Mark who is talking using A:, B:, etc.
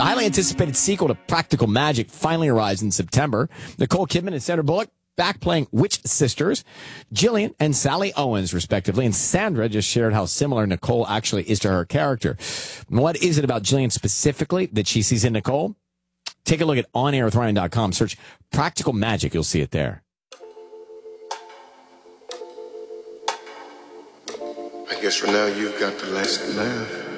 A: The highly anticipated sequel to Practical Magic finally arrives in September. Nicole Kidman and Sandra Bullock back playing witch sisters, Jillian and Sally Owens, respectively. And Sandra just shared how similar Nicole actually is to her character. What is it about Jillian specifically that she sees in Nicole? Take a look at onairwithryan.com. Search Practical Magic. You'll see it there.
B: I guess for now you've got the last laugh.